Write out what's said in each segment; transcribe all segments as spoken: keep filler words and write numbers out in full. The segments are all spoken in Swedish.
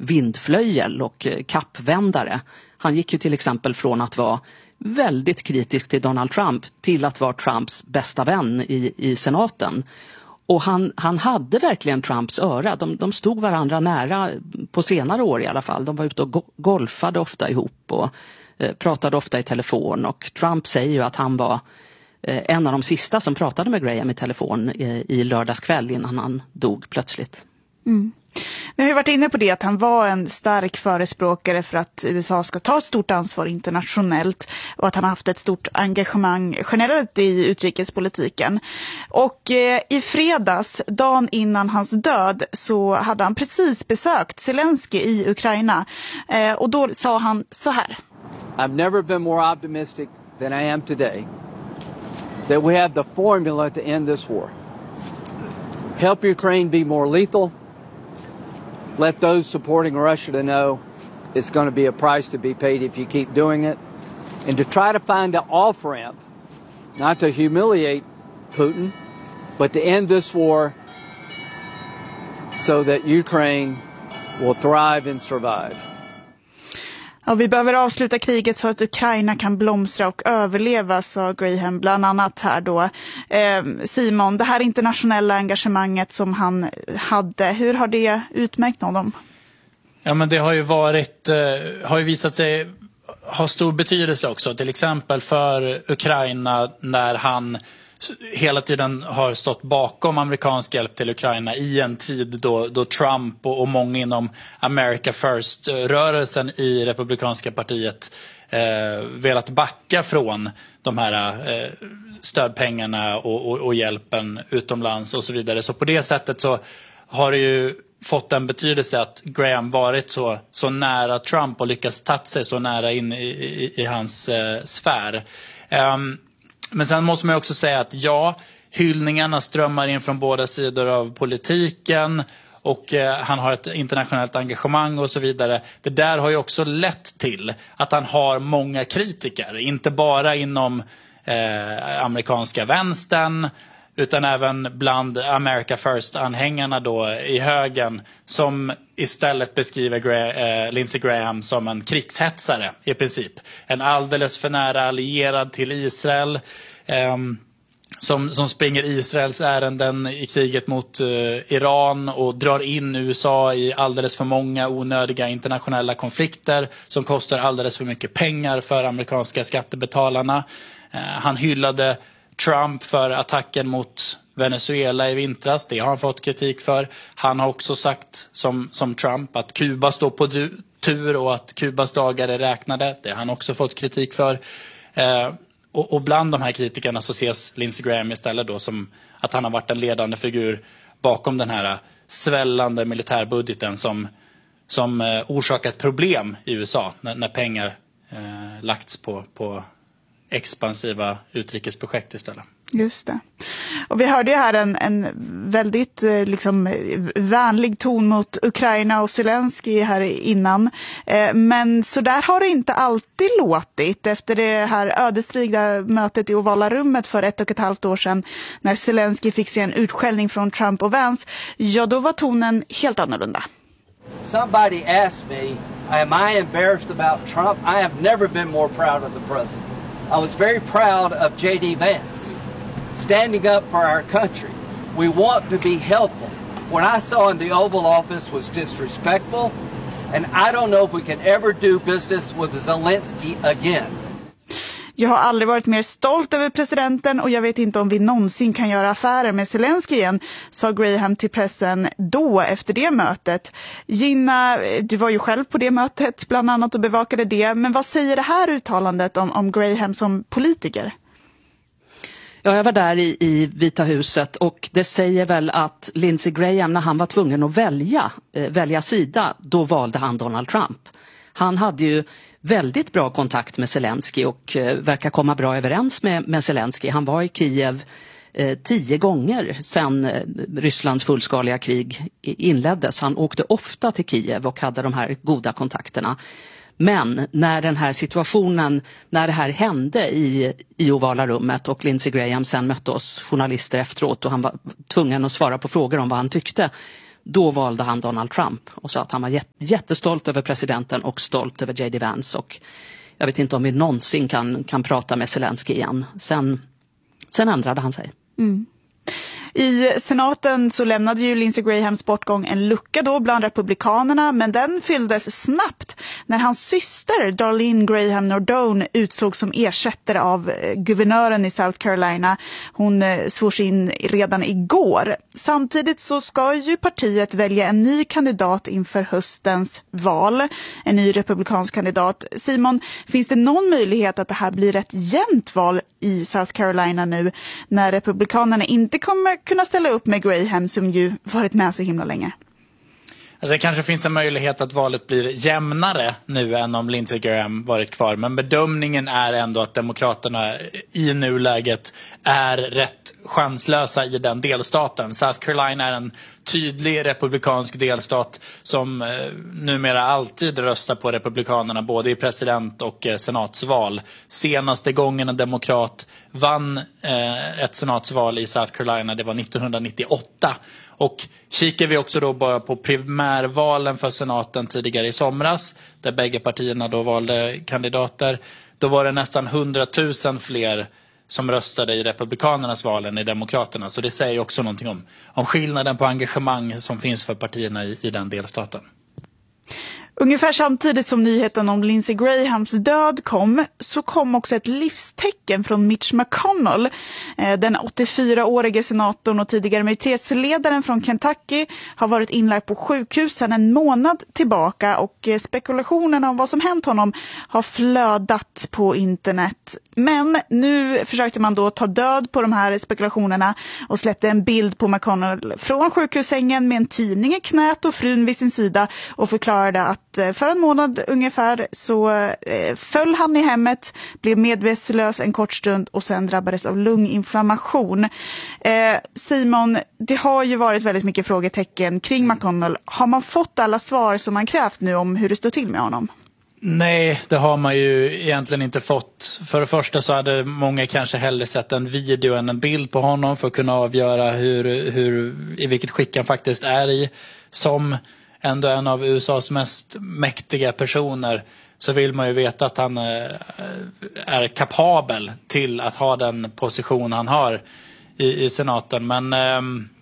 vindflöjel och kappvändare. Han gick ju till exempel från att vara väldigt kritisk till Donald Trump till att vara Trumps bästa vän i, i senaten. Och han, han hade verkligen Trumps öra. De, de stod varandra nära på senare år i alla fall. De var ute och go- golfade ofta ihop och eh, pratade ofta i telefon. Och Trump säger ju att han var eh, en av de sista som pratade med Graham i telefon eh, i lördagskväll innan han dog plötsligt. Mm. Nu har vi varit inne på det att han var en stark förespråkare för att U S A ska ta ett stort ansvar internationellt och att han har haft ett stort engagemang generellt i utrikespolitiken. Och eh, i fredags, dagen innan hans död, så hade han precis besökt Zelensky i Ukraina eh, och då sa han så här. I've never been more optimistic than I am today that we have the formula to end this war. Help Ukraine be more lethal. Let those supporting Russia to know it's going to be a price to be paid if you keep doing it. And to try to find an off-ramp, not to humiliate Putin, but to end this war so that Ukraine will thrive and survive. Ja, vi behöver avsluta kriget så att Ukraina kan blomstra och överleva, sa Graham bland annat här då. Eh, Simon, det här internationella engagemanget som han hade, hur har det utmärkt honom? Ja, men det har ju varit, eh, har ju visat sig ha stor betydelse också. Till exempel för Ukraina när han hela tiden har stått bakom amerikansk hjälp till Ukraina i en tid då, då Trump och, och många inom America First-rörelsen i Republikanska partiet eh, velat backa från de här eh, stödpengarna och, och, och hjälpen utomlands och så vidare. Så på det sättet så har det ju fått en betydelse att Graham varit så, så nära Trump och lyckats ta sig så nära in i, i, i hans eh, sfär. Um, Men sen måste man också säga att ja, hyllningarna strömmar in från båda sidor av politiken och eh, han har ett internationellt engagemang och så vidare. Det där har ju också lett till att han har många kritiker, inte bara inom eh, amerikanska vänstern utan även bland America First-anhängarna då i högen som istället beskriver Gra- eh, Lindsey Graham som en krigshetsare i princip. En alldeles för nära allierad till Israel eh, som, som springer Israels ärenden i kriget mot eh, Iran och drar in U S A i alldeles för många onödiga internationella konflikter som kostar alldeles för mycket pengar för amerikanska skattebetalarna. Eh, han hyllade Trump för attacken mot Venezuela i vintras. Det har han fått kritik för. Han har också sagt som, som Trump att Kuba står på du, tur och att Kubas dagar är räknade. Det har han också fått kritik för. Eh, och, och bland de här kritikerna så ses Lindsey Graham istället då som att han har varit en ledande figur bakom den här svällande militärbudgeten som, som eh, orsakat problem i U S A när, när pengar eh, lagts på, på expansiva utrikesprojekt istället. Just det. Och vi hörde ju här en, en väldigt liksom, vänlig ton mot Ukraina och Zelensky här innan. Eh, men så där har det inte alltid låtit efter det här ödesdigra mötet i Ovala rummet för ett och ett halvt år sedan när Zelensky fick sig en utskällning från Trump och Vance. Ja, då var tonen helt annorlunda. Somebody asked me, am I embarrassed about Trump? I have never been more proud of the president. I was very proud of J D Vance, standing up for our country. We want to be helpful. What I saw in the Oval Office was disrespectful, and I don't know if we can ever do business with Zelensky again. Jag har aldrig varit mer stolt över presidenten och jag vet inte om vi någonsin kan göra affärer med Zelensky igen, sa Graham till pressen då efter det mötet. Gina, du var ju själv på det mötet bland annat och bevakade det, men vad säger det här uttalandet om, om Graham som politiker? Ja, jag var där i, i Vita huset och det säger väl att Lindsey Graham när han var tvungen att välja, eh, välja sida, då valde han Donald Trump. Han hade ju väldigt bra kontakt med Zelensky och eh, verkar komma bra överens med, med Zelensky. Han var i Kiev eh, tio gånger sedan eh, Rysslands fullskaliga krig inleddes. Han åkte ofta till Kiev och hade de här goda kontakterna. Men när den här situationen, när det här hände i, i Ovala rummet och Lindsey Graham sen mötte oss journalister efteråt och han var tvungen att svara på frågor om vad han tyckte, då valde han Donald Trump och sa att han var jättestolt över presidenten och stolt över J D Vance. Och jag vet inte om vi någonsin kan, kan prata med Zelensky igen. Sen, sen ändrade han sig. Mm. I senaten så lämnade ju Lindsey Grahams bortgång en lucka då bland republikanerna, men den fylldes snabbt när hans syster Darlene Graham Nardone utsågs som ersättare av guvernören i South Carolina. Hon svors in redan igår. Samtidigt så ska ju partiet välja en ny kandidat inför höstens val, en ny republikansk kandidat. Simon, finns det någon möjlighet att det här blir ett jämnt val i South Carolina nu när republikanerna inte kommer kunna ställa upp med Graham som ju varit med så himla länge? Alltså det kanske finns en möjlighet att valet blir jämnare nu än om Lindsey Graham varit kvar. Men bedömningen är ändå att demokraterna i nuläget är rätt chanslösa i den delstaten. South Carolina är en tydlig republikansk delstat som eh, numera alltid röstar på republikanerna både i president- och eh, senatsval. Senaste gången en demokrat vann eh, ett senatsval i South Carolina, det var nittonhundranittioåtta. Och kikar vi också då bara på primärvalen för senaten tidigare i somras, där bägge partierna då valde kandidater, då var det nästan hundratusen fler som röstade i republikanernas val än i demokraterna. Så det säger också någonting om, om skillnaden på engagemang som finns för partierna i, i den delstaten. Ungefär samtidigt som nyheten om Lindsey Grahams död kom så kom också ett livstecken från Mitch McConnell. Den åttiofyraårige senatorn och tidigare majoritetsledaren från Kentucky har varit inlagd på sjukhus sedan en månad tillbaka och spekulationerna om vad som hänt honom har flödat på internet. Men nu försökte man då ta död på de här spekulationerna och släppte en bild på McConnell från sjukhussängen med en tidning i knät och frun vid sin sida och förklarade att för en månad ungefär så eh, föll han i hemmet, blev medvetslös en kort stund och sen drabbades av lunginflammation. Eh, Simon, det har ju varit väldigt mycket frågetecken kring McConnell. Har man fått alla svar som man krävt nu om hur det står till med honom? Nej, det har man ju egentligen inte fått. För det första så hade många kanske hellre sett en video än en bild på honom för att kunna avgöra hur, hur, i vilket skick han faktiskt är i. Som ändå en av U S A:s mest mäktiga personer så vill man ju veta att han är kapabel till att ha den position han har i, i senaten. Men eh,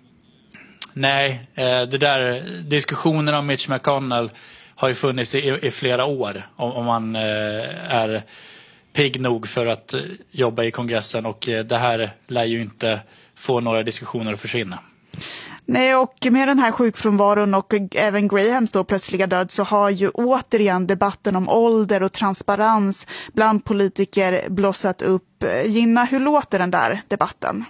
nej, det där diskussionen om Mitch McConnell har ju funnits i, i flera år om, om man eh, är pigg nog för att jobba i kongressen, och eh, det här lär ju inte få några diskussioner att försvinna. Nej, och med den här sjukfrånvaron och även Grahams då plötsliga död så har ju återigen debatten om ålder och transparens bland politiker blossat upp. Gina, hur låter den där debatten?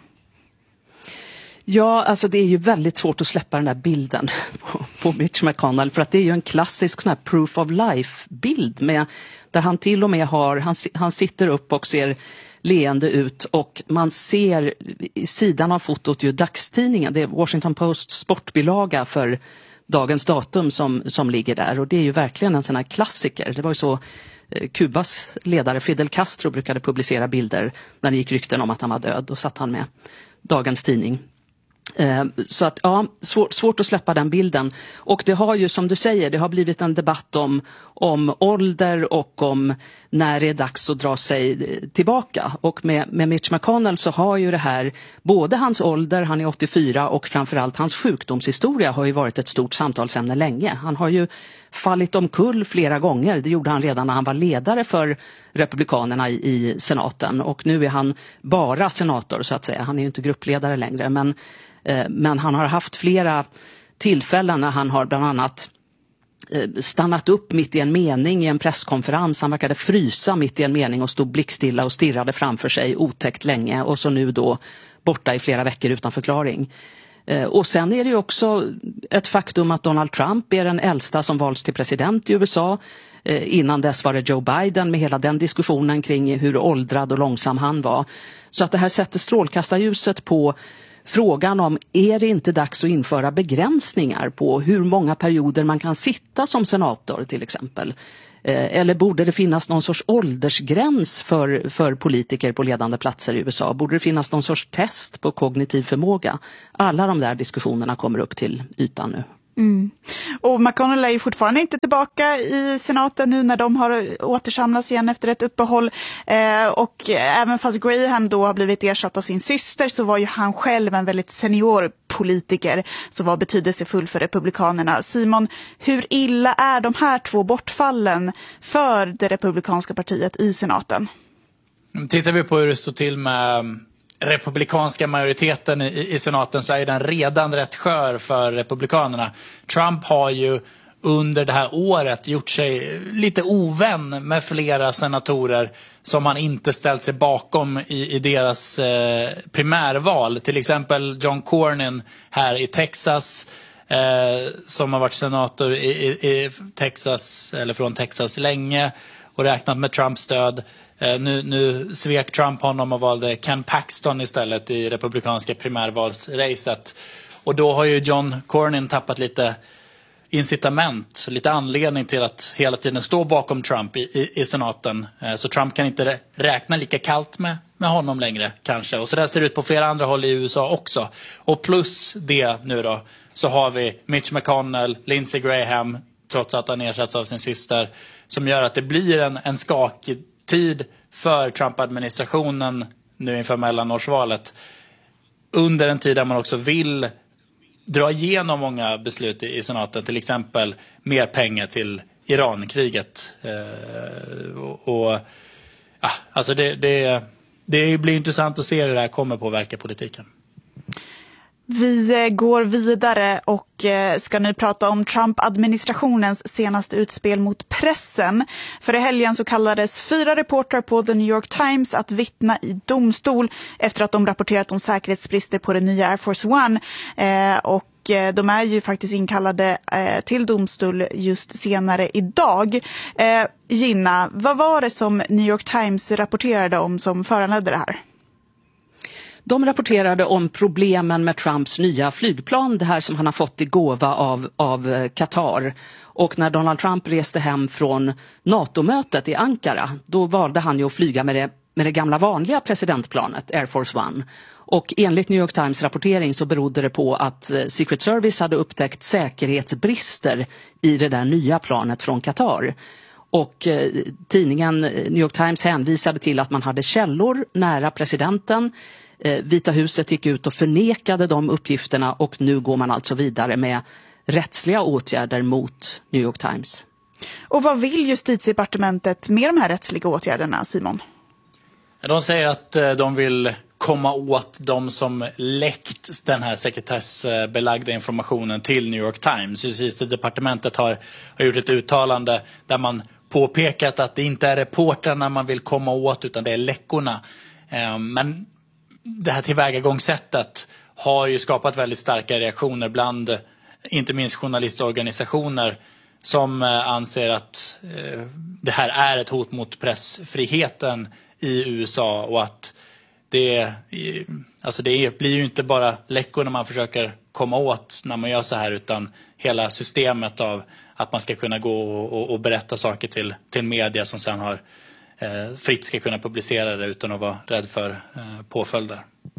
Ja, alltså det är ju väldigt svårt att släppa den där bilden på, på Mitch McConnell, för att det är ju en klassisk sån här proof of life-bild med, där han till och med har, han, han sitter upp och ser leende ut och man ser i sidan av fotot ju dagstidningen, det är Washington Post sportbilaga för dagens datum som, som ligger där, och det är ju verkligen en sån här klassiker. Det var ju så eh, Kubas ledare Fidel Castro brukade publicera bilder när det gick rykten om att han var död, och satt han med dagens tidning. Så att ja, svår, svårt att släppa den bilden. Och det har ju, som du säger, det har blivit en debatt om, om ålder och om när det är dags att dra sig tillbaka. Och med, med Mitch McConnell så har ju det här, både hans ålder, han är åttiofyra, och framförallt hans sjukdomshistoria har ju varit ett stort samtalsämne länge. Han har ju fallit omkull flera gånger. Det gjorde han redan när han var ledare för republikanerna i, i senaten. Och nu är han bara senator så att säga. Han är ju inte gruppledare längre, men Men han har haft flera tillfällen när han har bland annat stannat upp mitt i en mening i en presskonferens. Han verkade frysa mitt i en mening och stod blickstilla och stirrade framför sig otäckt länge. Och så nu då borta i flera veckor utan förklaring. Och sen är det ju också ett faktum att Donald Trump är den äldsta som valts till president i U S A. Innan dess var det Joe Biden med hela den diskussionen kring hur åldrad och långsam han var. Så att det här sätter strålkastarljuset på frågan om, är det inte dags att införa begränsningar på hur många perioder man kan sitta som senator till exempel? Eller borde det finnas någon sorts åldersgräns för, för politiker på ledande platser i U S A? Borde det finnas någon sorts test på kognitiv förmåga? Alla de där diskussionerna kommer upp till ytan nu. Mm. Och McConnell är ju fortfarande inte tillbaka i senaten nu när de har återsamlats igen efter ett uppehåll. Eh, och även fast Graham då har blivit ersatt av sin syster så var ju han själv en väldigt senior politiker som var betydelsefull för republikanerna. Simon, hur illa är de här två bortfallen för det republikanska partiet i senaten? Tittar vi på hur det står till med republikanska majoriteten i, i senaten så är den redan rätt skör för republikanerna. Trump har ju under det här året gjort sig lite ovän med flera senatorer som han inte ställt sig bakom i, i deras eh, primärval. Till exempel John Cornyn här i Texas eh, som har varit senator i, i, i Texas eller från Texas länge och räknat med Trumps stöd. Uh, nu, nu svek Trump honom och valde Ken Paxton istället i republikanska primärvalsracet. Och då har ju John Cornyn tappat lite incitament, lite anledning till att hela tiden stå bakom Trump i, i, i senaten. Uh, så Trump kan inte räkna lika kallt med, med honom längre kanske. Och så där ser det ut på flera andra håll i U S A också. Och plus det nu då så har vi Mitch McConnell, Lindsey Graham, trots att han ersatts av sin syster, som gör att det blir en, en skakig tid för Trump-administrationen nu inför mellanårsvalet. Under en tid där man också vill dra igenom många beslut i, i senaten. Till exempel mer pengar till Iran-kriget. Eh, och, och ja, alltså det, det, det blir intressant att se hur det här kommer påverka politiken. Vi går vidare och ska nu prata om Trump-administrationens senaste utspel mot pressen. För i helgen så kallades fyra reportrar på The New York Times att vittna i domstol efter att de rapporterat om säkerhetsbrister på den nya Air Force One. Eh, och de är ju faktiskt inkallade eh, till domstol just senare idag. Eh, Gina, vad var det som New York Times rapporterade om som föranledde det här? De rapporterade om problemen med Trumps nya flygplan, det här som han har fått i gåva av, av Qatar. Och när Donald Trump reste hem från NATO-mötet i Ankara, då valde han ju att flyga med det, med det gamla vanliga presidentplanet, Air Force One. Och enligt New York Times rapportering så berodde det på att Secret Service hade upptäckt säkerhetsbrister i det där nya planet från Qatar. Och eh, tidningen New York Times hänvisade till att man hade källor nära presidenten. Eh, Vita huset gick ut och förnekade de uppgifterna och nu går man alltså vidare med rättsliga åtgärder mot New York Times. Och vad vill justitiedepartementet med de här rättsliga åtgärderna, Simon? De säger att eh, de vill komma åt de som läckt den här sekretessbelagda informationen till New York Times. Justitiedepartementet har, har gjort ett uttalande där man påpekat att det inte är reportrarna man vill komma åt utan det är läckorna. Eh, men det här tillvägagångssättet har ju skapat väldigt starka reaktioner bland inte minst journalistorganisationer som eh, anser att eh, det här är ett hot mot pressfriheten i U S A och att det, alltså det blir ju inte bara läckor när man försöker komma åt när man gör så här utan hela systemet av att man ska kunna gå och, och berätta saker till, till media som sen har eh, fritt ska kunna publicera det utan att vara rädd för eh, påföljder.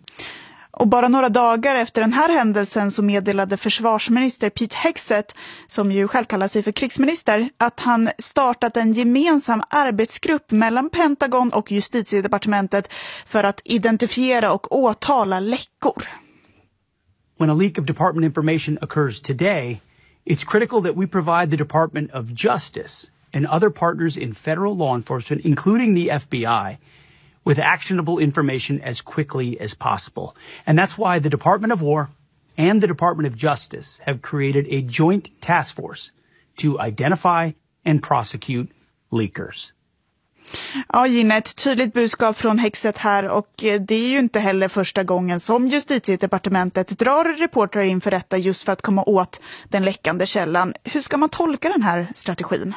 Och bara några dagar efter den här händelsen så meddelade försvarsminister Pete Hegseth, som ju själv kallar sig för krigsminister, att han startat en gemensam arbetsgrupp mellan Pentagon och justitiedepartementet för att identifiera och åtala läckor. When a leak of department information occurs today, it's critical that we provide the Department of Justice and other partners in federal law enforcement, including the F B I, with actionable information as quickly as possible. And that's why the Department of War and the Department of Justice have created a joint task force to identify and prosecute leakers. Ja, Gina, ett tydligt budskap från Hegseth här och det är ju inte heller första gången som justitiedepartementet drar reportrar inför rätta just för att komma åt den läckande källan. Hur ska man tolka den här strategin?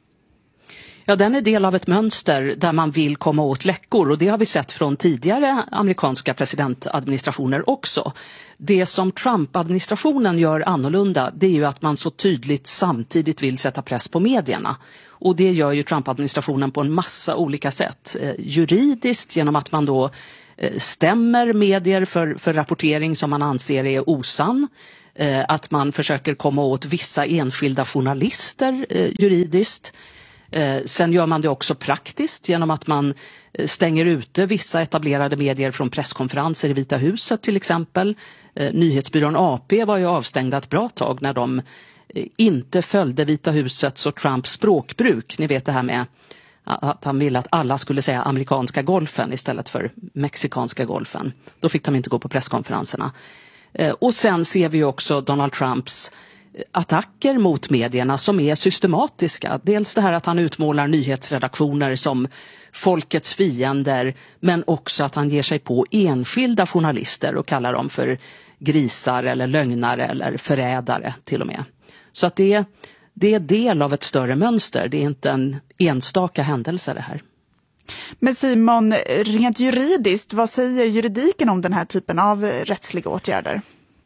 Ja, den är del av ett mönster där man vill komma åt läckor och det har vi sett från tidigare amerikanska presidentadministrationer också. Det som Trump-administrationen gör annorlunda det är ju att man så tydligt samtidigt vill sätta press på medierna. Och det gör ju Trump-administrationen på en massa olika sätt. Eh, juridiskt genom att man då eh, stämmer medier för, för rapportering som man anser är osann. eh, att man försöker komma åt vissa enskilda journalister eh, juridiskt. Eh, sen gör man det också praktiskt genom att man eh, stänger ute vissa etablerade medier från presskonferenser i Vita huset till exempel. Eh, nyhetsbyrån A P var ju avstängda ett bra tag när de eh, inte följde Vita husets och Trumps språkbruk. Ni vet det här med att han ville att alla skulle säga amerikanska golfen istället för mexikanska golfen. Då fick de inte gå på presskonferenserna. Eh, och sen ser vi också Donald Trumps attacker mot medierna som är systematiska. Dels det här att han utmålar nyhetsredaktioner som folkets fiender, men också att han ger sig på enskilda journalister och kallar dem för grisar eller lögnare eller förrädare till och med. Så att det, det är del av ett större mönster. Det är inte en enstaka händelse det här. Men Simon, rent juridiskt, vad säger juridiken om den här typen av rättsliga åtgärder?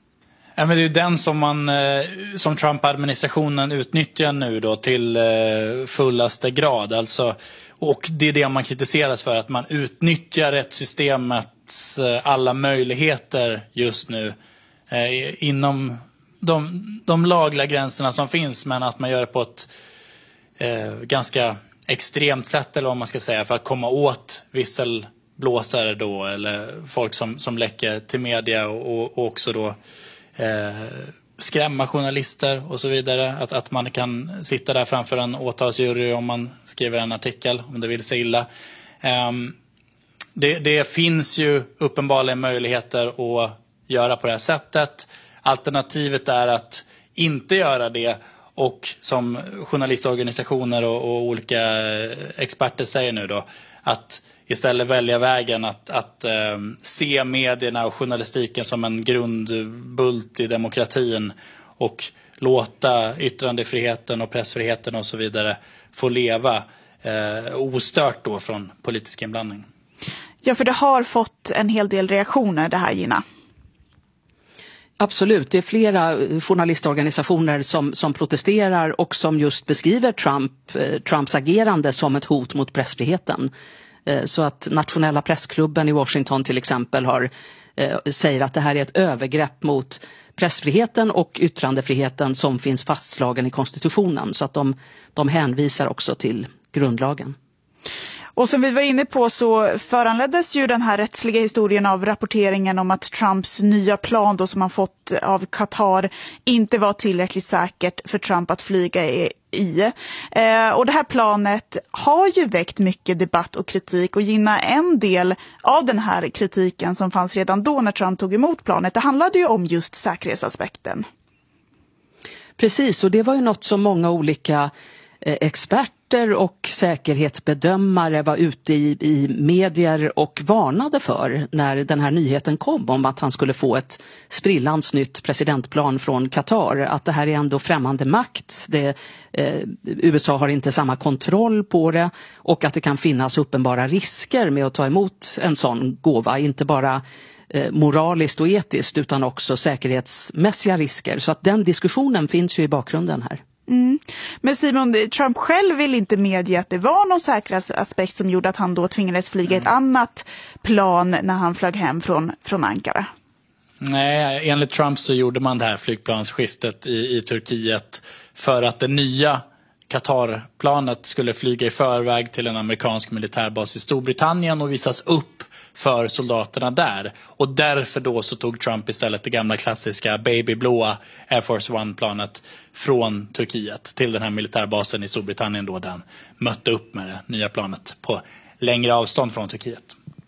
Ja, men det är den som, man, som Trump-administrationen utnyttjar nu då till fullaste grad. Alltså, och det är det man kritiseras för, att man utnyttjar rättssystemets alla möjligheter just nu eh, inom de, de lagliga gränserna som finns, men att man gör det på ett eh, ganska extremt sätt, eller vad man ska säga, för att komma åt visselblåsare då, eller folk som, som läcker till media och, och också då Eh, skrämma journalister och så vidare. Att, att man kan sitta där framför en åtalsjury om man skriver en artikel, om det vill sig illa. Eh, det, det finns ju uppenbarligen möjligheter att göra på det här sättet. Alternativet är att inte göra det, och som journalistorganisationer och, och olika experter säger nu då, att istället välja vägen att, att eh, se medierna och journalistiken som en grundbult i demokratin och låta yttrandefriheten och pressfriheten och så vidare få leva eh, ostört då från politisk inblandning. Ja, för det har fått en hel del reaktioner det här, Gina. Absolut, det är flera journalistorganisationer som, som protesterar och som just beskriver Trump, eh, Trumps agerande som ett hot mot pressfriheten. Så att nationella pressklubben i Washington till exempel har, eh, säger att det här är ett övergrepp mot pressfriheten och yttrandefriheten som finns fastslagen i konstitutionen. Så att de, de hänvisar också till grundlagen. Och som vi var inne på så föranleddes ju den här rättsliga historien av rapporteringen om att Trumps nya plan då som han fått av Qatar inte var tillräckligt säkert för Trump att flyga i. Eh, och det här planet har ju väckt mycket debatt och kritik, och Gina, en del av den här kritiken som fanns redan då när Trump tog emot planet, det handlade ju om just säkerhetsaspekten. Precis, och det var ju något som många olika eh, experter och säkerhetsbedömare var ute i, i medier och varnade för när den här nyheten kom om att han skulle få ett sprillans nytt presidentplan från Qatar. Att det här är ändå främmande makt, det, eh, U S A har inte samma kontroll på det, och att det kan finnas uppenbara risker med att ta emot en sån gåva, inte bara eh, moraliskt och etiskt utan också säkerhetsmässiga risker. Så att den diskussionen finns ju i bakgrunden här. Mm. Men Simon, Trump själv vill inte medge att det var någon säkerhetsaspekt som gjorde att han då tvingades flyga ett annat plan när han flög hem från, från Ankara. Nej, enligt Trump så gjorde man det här flygplansskiftet i, i Turkiet för att det nya Qatar-planet skulle flyga i förväg till en amerikansk militärbas i Storbritannien och visas upp för soldaterna där. Och därför då så tog Trump istället det gamla klassiska babyblåa Air Force One-planet från Turkiet till den här militärbasen i Storbritannien då den mötte upp med det nya planet på längre avstånd från Turkiet.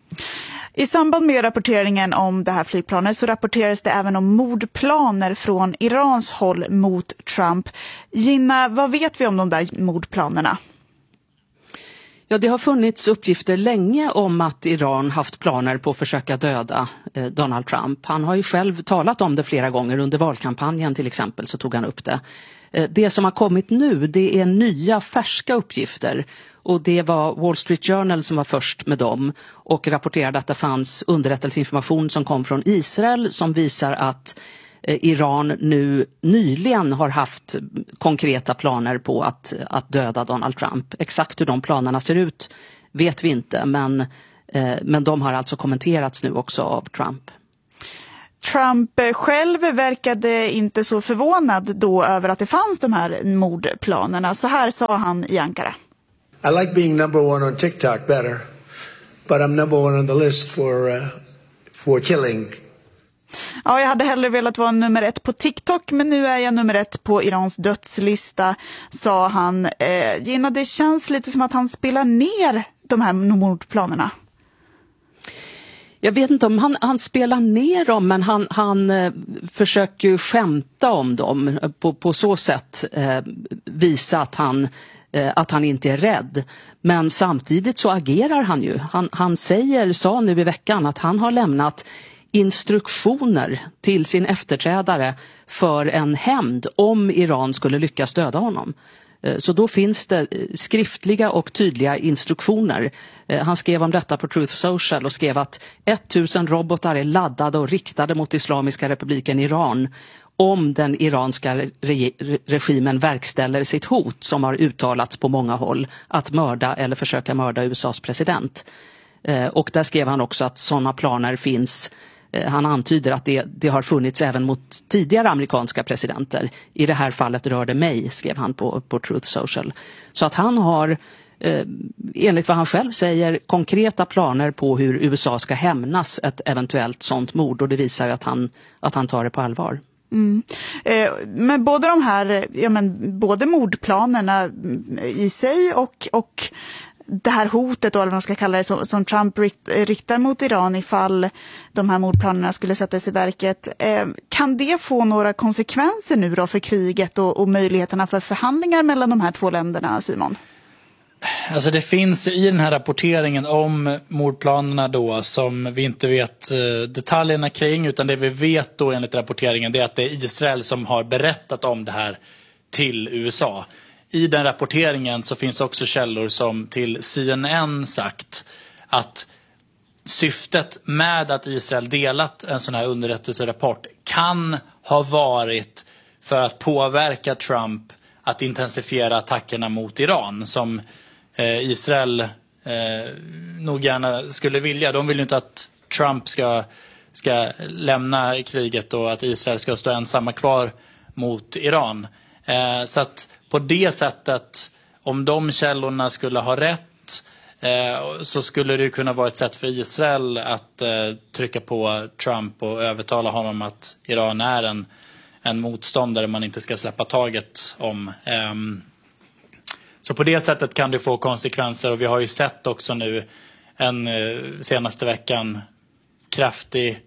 I samband med rapporteringen om det här flygplanet så rapporterades det även om mordplaner från Irans håll mot Trump. Gina, vad vet vi om de där mordplanerna? Ja, det har funnits uppgifter länge om att Iran haft planer på att försöka döda eh, Donald Trump. Han har ju själv talat om det flera gånger under valkampanjen till exempel, så tog han upp det. Eh, det som har kommit nu, det är nya färska uppgifter, och det var Wall Street Journal som var först med dem och rapporterade att det fanns underrättelseinformation som kom från Israel som visar att Iran nu nyligen har haft konkreta planer på att, att döda Donald Trump. Exakt hur de planerna ser ut vet vi inte, men, eh, men de har alltså kommenterats nu också av Trump. Trump själv verkade inte så förvånad då över att det fanns de här mordplanerna. Så här sa han i Ankara. I like being number one on TikTok better, but I'm number one on the list for, uh, for killing. Ja, jag hade hellre velat vara nummer ett på TikTok, men nu är jag nummer ett på Irans dödslista, sa han. Eh, Gina, det känns lite som att han spelar ner de här mordplanerna. Jag vet inte om han, han spelar ner dem, men han, han eh, försöker skämta om dem på, på så sätt eh, visa att han, eh, att han inte är rädd. Men samtidigt så agerar han ju. Han, han säger, sa nu i veckan att han har lämnat instruktioner till sin efterträdare för en hämnd om Iran skulle lyckas döda honom. Så då finns det skriftliga och tydliga instruktioner. Han skrev om detta på Truth Social och skrev att tusen robotar är laddade och riktade mot Islamiska republiken Iran om den iranska re- regimen verkställer sitt hot som har uttalats på många håll att mörda eller försöka mörda U S A:s president. Och där skrev han också att sådana planer finns. Han antyder att det, det har funnits även mot tidigare amerikanska presidenter. I det här fallet rör det mig, skrev han på, på Truth Social. Så att han har, eh, enligt vad han själv säger, konkreta planer på hur U S A ska hämnas ett eventuellt sånt mord. Och det visar ju att han, att han tar det på allvar. Mm. Eh, men både de här, ja men både mordplanerna i sig och, och det här hotet, eller vad man ska kalla det, som, som Trump rikt, riktar mot Iran ifall de här mordplanerna skulle sättas i verket. Eh, kan det få några konsekvenser nu då för kriget och, och möjligheterna för förhandlingar mellan de här två länderna, Simon? Alltså det finns i den här rapporteringen om mordplanerna då som vi inte vet detaljerna kring, utan det vi vet då enligt rapporteringen det är att det är Israel som har berättat om det här till U S A. I den rapporteringen så finns också källor som till C N N sagt att syftet med att Israel delat en sån här underrättelserapport kan ha varit för att påverka Trump att intensifiera attackerna mot Iran som eh, Israel eh, nog gärna skulle vilja. De vill ju inte att Trump ska, ska lämna kriget och att Israel ska stå ensamma kvar mot Iran. Eh, så att på det sättet, om de källorna skulle ha rätt, eh, så skulle det kunna vara ett sätt för Israel att eh, trycka på Trump och övertala honom att Iran är en, en motståndare man inte ska släppa taget om. Eh, så på det sättet kan det få konsekvenser, och vi har ju sett också nu en eh, senaste veckan kraftig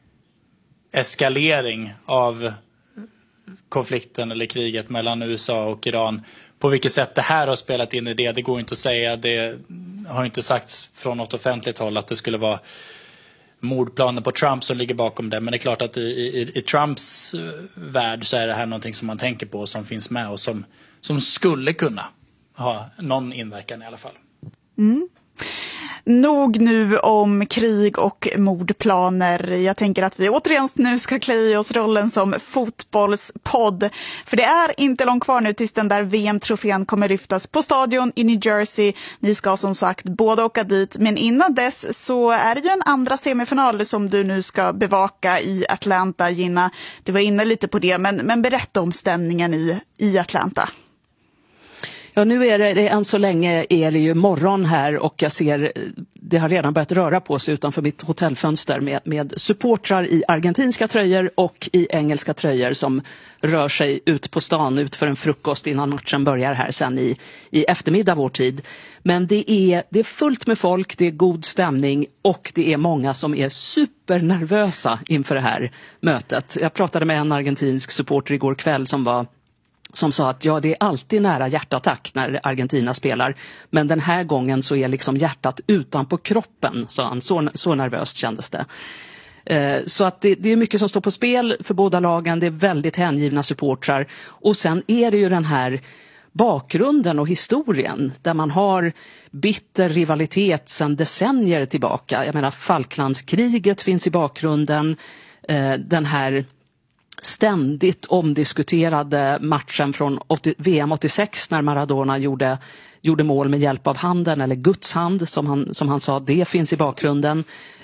eskalering av konflikten eller kriget mellan U S A och Iran. På vilket sätt det här har spelat in i det, det går inte att säga. Det har inte sagts från något offentligt håll att det skulle vara mordplaner på Trump som ligger bakom det. Men det är klart att i, i, i Trumps värld så är det här någonting som man tänker på och som finns med och som, som skulle kunna ha någon inverkan i alla fall. Mm. Nog nu om krig och mordplaner. Jag tänker att vi återigen nu ska klä i oss rollen som fotbollspodd. För det är inte långt kvar nu tills den där V M-trofén kommer lyftas på stadion i New Jersey. Ni ska som sagt båda åka dit. Men innan dess så är det ju en andra semifinal som du nu ska bevaka i Atlanta, Gina. Du var inne lite på det, men, men berätta om stämningen i, i Atlanta. Ja, nu är det, det än så länge är det ju morgon här och jag ser det har redan börjat röra på sig utanför mitt hotellfönster med, med supportrar i argentinska tröjor och i engelska tröjor som rör sig ut på stan ut för en frukost innan matchen börjar här sen i, i eftermiddag vår tid. Men det är, det är fullt med folk, det är god stämning och det är många som är supernervösa inför det här mötet. Jag pratade med en argentinsk supporter igår kväll som var som sa att ja, det är alltid nära hjärtattack när Argentina spelar. Men den här gången så är liksom hjärtat utanpå kroppen, sa han. Så, så nervöst kändes det. Eh, så att det, det är mycket som står på spel för båda lagen. Det är väldigt hängivna supportrar. Och sen är det ju den här bakgrunden och historien där man har bitter rivalitet sedan decennier tillbaka. Jag menar, Falklandskriget finns i bakgrunden. Eh, den här ständigt omdiskuterade matchen från V M åttiosex när Maradona gjorde, gjorde mål med hjälp av handen eller Guds hand som han, som han sa, det finns i bakgrunden.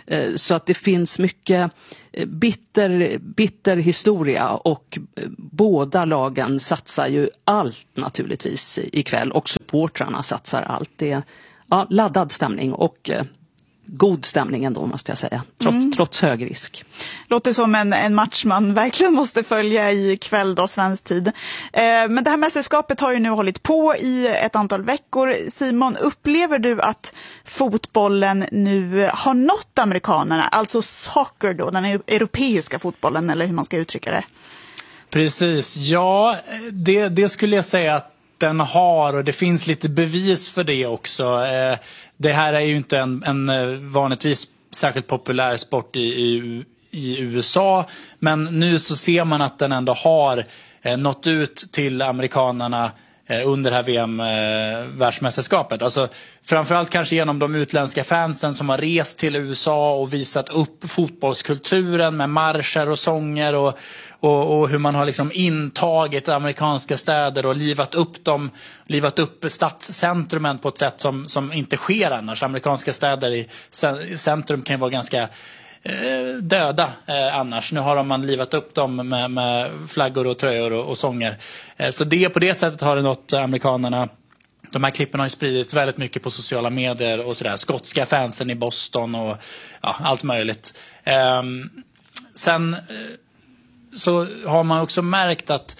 Så att det finns mycket bitter, bitter historia och båda lagen satsar ju allt naturligtvis ikväll och supportrarna satsar allt. Det är ja, laddad stämning och god stämning ändå måste jag säga, trots, mm. trots hög risk. Låter som en, en match man verkligen måste följa i kväll då, svensk tid. Eh, men det här mästerskapet har ju nu hållit på i ett antal veckor. Simon, upplever du att fotbollen nu har nått amerikanerna, alltså soccer då, den europeiska fotbollen eller hur man ska uttrycka det? Precis, ja det, det skulle jag säga att den har, och det finns lite bevis för det också. Det här är ju inte en, en vanligtvis särskilt populär sport i, i, i U S A, men nu så ser man att den ändå har nått ut till amerikanerna under det här V M-världsmästerskapet. Alltså, framförallt kanske genom de utländska fansen som har rest till U S A och visat upp fotbollskulturen med marscher och sånger och, och, och hur man har liksom intagit amerikanska städer och livat upp dem, livat upp stadscentrumen på ett sätt som, som inte sker annars. Amerikanska städer i centrum kan ju vara ganska döda eh, annars. Nu har man livat upp dem med, med flaggor och tröjor och, och sånger. Eh, så det på det sättet har det nått amerikanerna. De här klippen har ju spridits väldigt mycket på sociala medier och sådär. Skotska fansen i Boston och ja, allt möjligt. Eh, sen eh, så har man också märkt att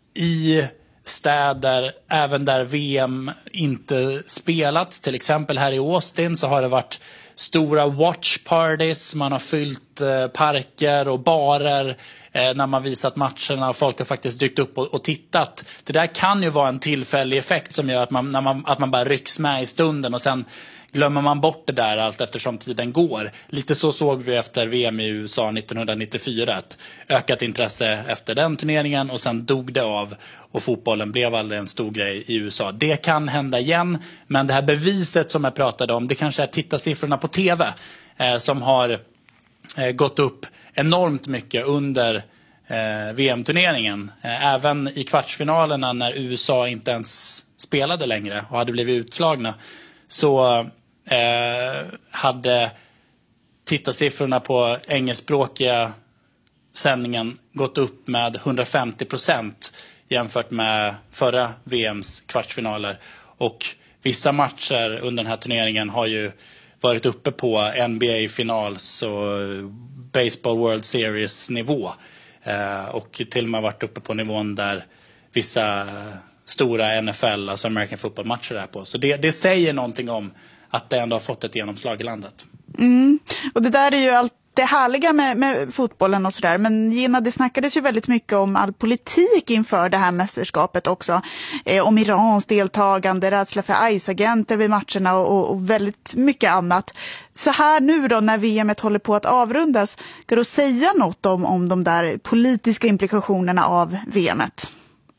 i städer, även där V M inte spelats, till exempel här i Austin, så har det varit stora watch parties, man har fyllt eh, parker och barer eh, när man visat matcherna och folk har faktiskt dykt upp och, och tittat. Det där kan ju vara en tillfällig effekt som gör att man, när man, att man bara rycks med i stunden och sen glömmer man bort det där allt eftersom tiden går. Lite så såg vi efter V M i U S A nittonhundranittiofyra, ett ökat intresse efter den turneringen och sen dog det av och fotbollen blev aldrig en stor grej i U S A. Det kan hända igen, men det här beviset som jag pratade om, det kanske är tittarsiffrorna på tv eh, som har eh, gått upp enormt mycket under eh, V M-turneringen. Eh, även i kvartsfinalerna när U S A inte ens spelade längre och hade blivit utslagna, så eh, hade tittarsiffrorna på engelskspråkiga sändningen gått upp med hundrafemtio procent jämfört med förra V M:s kvartsfinaler. Och vissa matcher under den här turneringen har ju varit uppe på N B A-finals och Baseball World Series-nivå. Eh, och till och med varit uppe på nivån där vissa stora N F L, alltså American Football-matcher är på. Så det, det säger någonting om att det ändå har fått ett genomslag i landet. Mm. Och det där är ju allt det härliga med, med fotbollen och sådär. Men Gina, det snackades ju väldigt mycket om all politik inför det här mästerskapet också. Eh, om Irans deltagande, rädsla för I C E-agenter vid matcherna och, och väldigt mycket annat. Så här nu då när V M-et håller på att avrundas, kan du säga något om, om de där politiska implikationerna av V M-et?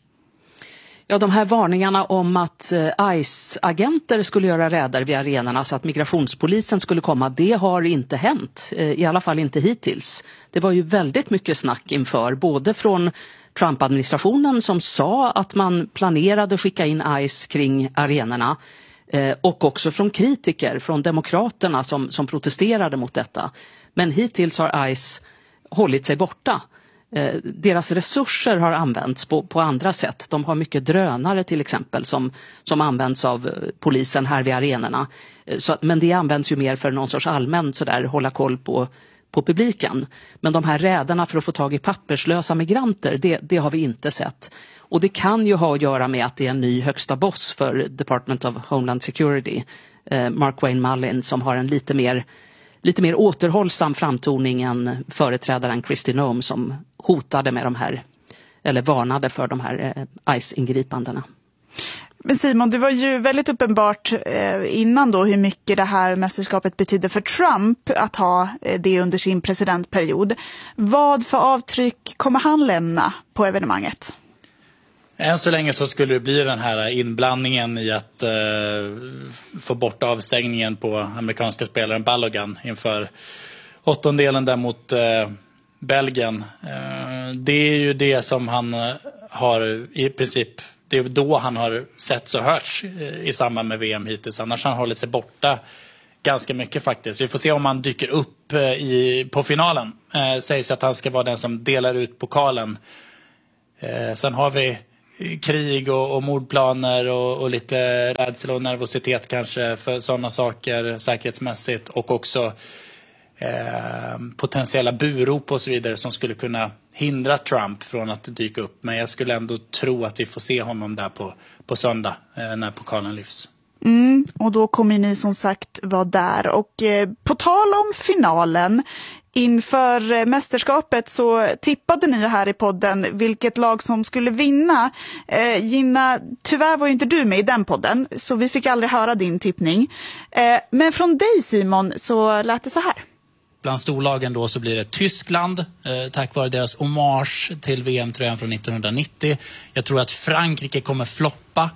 Ja, de här varningarna om att I C E-agenter skulle göra räder vid arenorna så att migrationspolisen skulle komma, det har inte hänt. I alla fall inte hittills. Det var ju väldigt mycket snack inför, både från Trump-administrationen som sa att man planerade skicka in I C E kring arenorna och också från kritiker, från demokraterna som, som protesterade mot detta. Men hittills har I C E hållit sig borta. Eh, deras resurser har använts på, på andra sätt. De har mycket drönare till exempel som, som används av polisen här vid arenorna. Eh, så, men det används ju mer för någon sorts allmän sådär, hålla koll på, på publiken. Men de här räderna för att få tag i papperslösa migranter, det, det har vi inte sett. Och det kan ju ha att göra med att det är en ny högsta boss för Department of Homeland Security, eh, Mark Wayne Mullin, som har en lite mer lite mer återhållsam framtoning än företrädaren Kristi Noem som hotade med de här, eller varnade för de här eh, I C E-ingripandena. Men Simon, det var ju väldigt uppenbart eh, innan då hur mycket det här mästerskapet betyder för Trump att ha eh, det under sin presidentperiod. Vad för avtryck kommer han lämna på evenemanget? Än så länge så skulle det bli den här inblandningen i att eh, få bort avstängningen på amerikanska spelaren Balogun inför åttondelen där mot eh, Belgien. Eh, det är ju det som han har i princip, det är då han har sett så hörts i samband med V M hittills. Annars har han hållit sig borta ganska mycket faktiskt. Vi får se om han dyker upp i, på finalen. Eh, sägs att han ska vara den som delar ut pokalen. Eh, sen har vi krig och, och mordplaner och, och lite rädsla och nervositet kanske för sådana saker säkerhetsmässigt, och också eh, potentiella burop och så vidare som skulle kunna hindra Trump från att dyka upp. Men jag skulle ändå tro att vi får se honom där på, på söndag eh, när pokalen lyfts. Mm, och då kommer ni som sagt vara där. Och eh, på tal om finalen, inför mästerskapet så tippade ni här i podden vilket lag som skulle vinna. Eh, Gina, tyvärr var ju inte du med i den podden, så vi fick aldrig höra din tippning. Eh, men från dig, Simon, så lät det så här. Bland storlagen då så blir det Tyskland, eh, tack vare deras hommage till V M-tröjan från nittonhundranittio. Jag tror att Frankrike kommer floppa.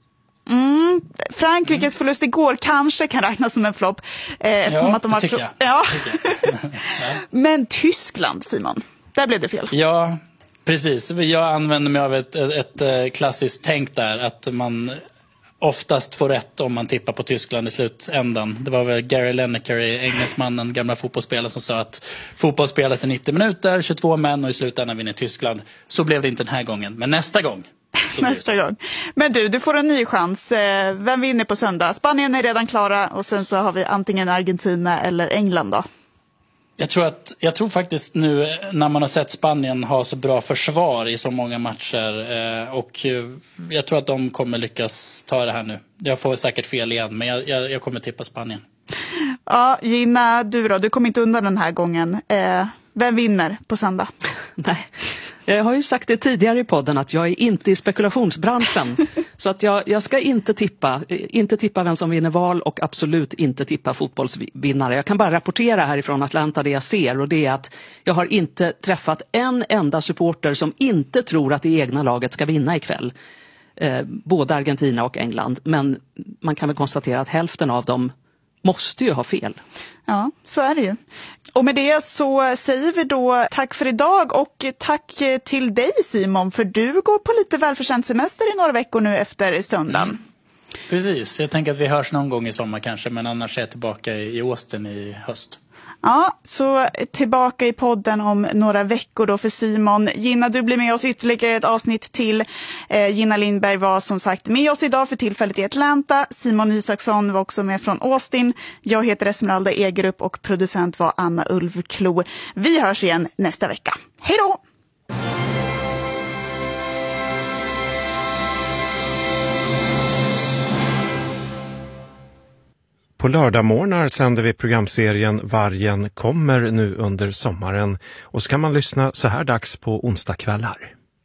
Mm, Frankrikes förlust igår kanske kan räknas som en flopp. Eh, eftersom ja, att de har tycker jag. Ja. Tycker jag. Men Tyskland, Simon, där blev det fel. Ja, precis. Jag använder mig av ett, ett, ett klassiskt tänk där, att man oftast får rätt om man tippar på Tyskland i slutändan. Det var väl Gary Lineker, engelsmannen, gamla fotbollsspelare, som sa att fotboll spelas i nittio minuter, tjugotvå män, och i slutändan vinner Tyskland. Så blev det inte den här gången, men nästa gång. Nästa gång. Men du, du får en ny chans. Vem vinner på söndag? Spanien är redan klara, och sen så har vi antingen Argentina eller England då. Jag tror, att, jag tror faktiskt nu när man har sett Spanien ha så bra försvar i så många matcher, eh, och jag tror att de kommer lyckas ta det här nu. Jag får säkert fel igen, men jag, jag, jag kommer tippa Spanien. Ja, Gina, du då? Du kommer inte undan den här gången. Eh, vem vinner på söndag? Nej, jag har ju sagt det tidigare i podden att jag är inte i spekulationsbranschen. Så att jag, jag ska inte tippa, inte tippa vem som vinner val, och absolut inte tippa fotbollsvinnare. Jag kan bara rapportera härifrån Atlanta det jag ser, och det är att jag har inte träffat en enda supporter som inte tror att det egna laget ska vinna ikväll. Eh, både Argentina och England. Men man kan väl konstatera att hälften av dem måste ju ha fel. Ja, så är det ju. Och med det så säger vi då tack för idag, och tack till dig, Simon, för du går på lite välförtjänt semester i några veckor nu efter söndagen. Mm. Precis, jag tänker att vi hörs någon gång i sommar kanske, men annars är jag tillbaka i Austin i höst. Ja, så tillbaka i podden om några veckor då för Simon. Gina, du blir med oss ytterligare ett avsnitt till. Eh, Gina Lindberg var som sagt med oss idag för tillfället i Atlanta. Simon Isaksson var också med från Austin. Jag heter Esmeralda Egerup och producent var Anna Ulvklo. Vi hörs igen nästa vecka. Hej då! På lördagmorgnar sänder vi programserien Vargen kommer nu under sommaren, och så kan man lyssna så här dags på onsdagskvällar.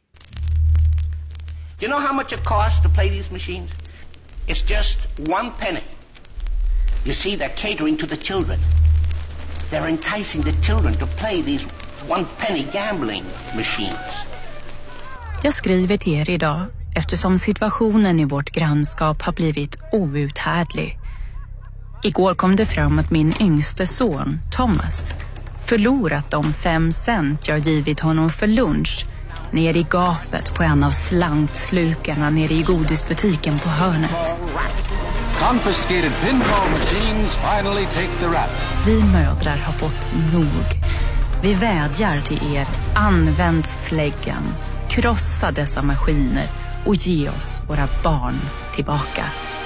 You know how much it costs to play these machines? It's just one penny. You see, they're catering to the children. They're enticing the children to play these one penny gambling machines. Jag skriver till er idag eftersom situationen i vårt grannskap har blivit outhärdlig. Igår kom det fram att min yngste son, Thomas, förlorat de fem cent jag givit honom för lunch ner i gapet på en av slantslukarna nere i godisbutiken på hörnet. Confiscated pinball machines finally take the rap. Vi mödrar har fått nog. Vi vädjar till er, använd släggan, krossa dessa maskiner och ge oss våra barn tillbaka.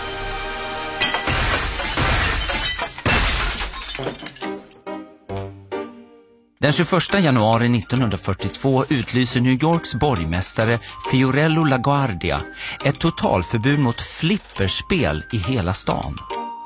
Den tjugoförsta januari nittonhundrafyrtiotvå utlyser New Yorks borgmästare Fiorello LaGuardia ett totalförbud mot flipperspel i hela stan.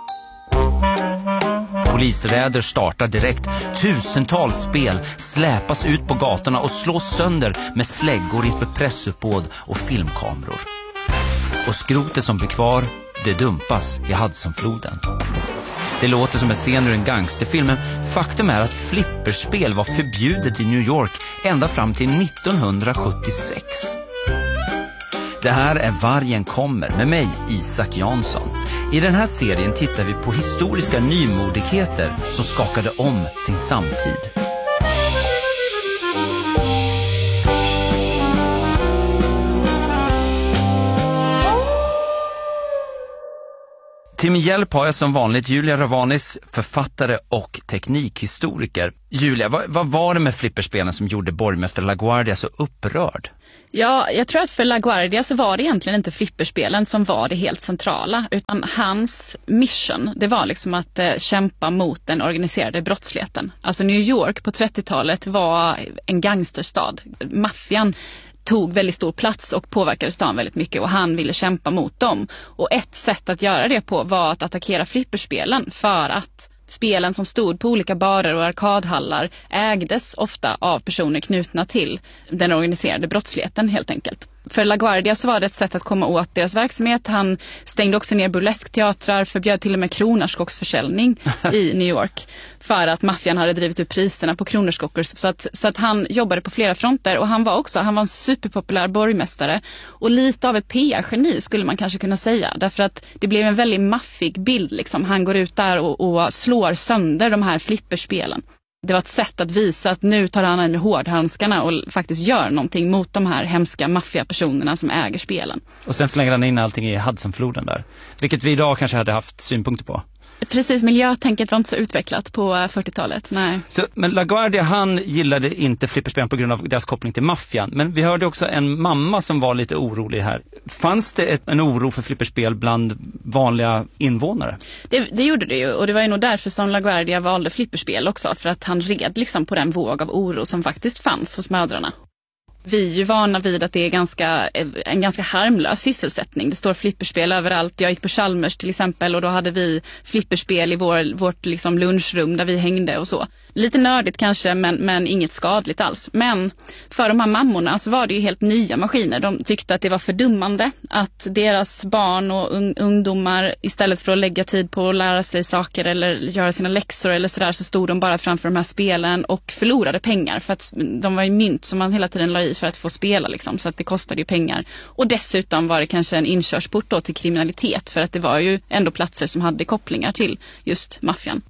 Polisräder startar direkt. Tusentals spel släpas ut på gatorna och slås sönder med släggor inför pressuppbåd och filmkameror. Och skrotet som blir kvar, det dumpas i Hudsonfloden. Det låter som en scen ur en gangsterfilm, men faktum är att flipperspel var förbjudet i New York ända fram till nittonhundrasjuttiosex. Det här är Vargen kommer med mig, Isak Jansson. I den här serien tittar vi på historiska nymodigheter som skakade om sin samtid. Till min hjälp har jag som vanligt Julia Ravanis, författare och teknikhistoriker. Julia, vad, vad var det med flipperspelen som gjorde borgmästare LaGuardia så upprörd? Ja, jag tror att för LaGuardia så var det egentligen inte flipperspelen som var det helt centrala, utan hans mission, det var liksom att eh, kämpa mot den organiserade brottsligheten. Alltså New York på trettiotalet var en gangsterstad. Maffian tog väldigt stor plats och påverkade stan väldigt mycket, och han ville kämpa mot dem. Och ett sätt att göra det på var att attackera flipperspelen, för att spelen som stod på olika barer och arkadhallar ägdes ofta av personer knutna till den organiserade brottsligheten helt enkelt. För LaGuardia så var det ett sätt att komma åt deras verksamhet. Han stängde också ner burleskteatrar, förbjöd till och med kronärtskocksförsäljning i New York för att maffian hade drivit upp priserna på kronärtskockor. Så att, så att han jobbade på flera fronter, och han var också han var en superpopulär borgmästare och lite av ett P R-geni skulle man kanske kunna säga. Därför att det blev en väldigt maffig bild. Liksom. Han går ut där och, och slår sönder de här flipperspelen. Det var ett sätt att visa att nu tar han in hårdhandskarna och faktiskt gör någonting mot de här hemska maffiapersonerna som äger spelen. Och sen slänger han in allting i Hudsonfloden där. Vilket vi idag kanske hade haft synpunkter på. Precis, miljötänket var inte så utvecklat på fyrtiotalet, nej. Så, men LaGuardia, han gillade inte flipperspelen på grund av deras koppling till maffian. Men vi hörde också en mamma som var lite orolig här. Fanns det ett, en oro för flipperspel bland vanliga invånare? Det, det gjorde det ju, och det var ju nog därför som LaGuardia valde flipperspel också. För att han red liksom på den våg av oro som faktiskt fanns hos mödrarna. Vi är ju vana vid att det är ganska, en ganska harmlös sysselsättning. Det står flipperspel överallt. Jag gick på Chalmers till exempel, och då hade vi flipperspel i vår, vårt liksom lunchrum där vi hängde och så. Lite nördigt kanske, men, men inget skadligt alls. Men för de här mammorna så var det ju helt nya maskiner. De tyckte att det var fördummande att deras barn och un- ungdomar istället för att lägga tid på att lära sig saker eller göra sina läxor eller sådär, så stod de bara framför de här spelen och förlorade pengar. För att de var ju mynt som man hela tiden la i för att få spela liksom, så att det kostade ju pengar. Och dessutom var det kanske en inkörsport då till kriminalitet, för att det var ju ändå platser som hade kopplingar till just maffian.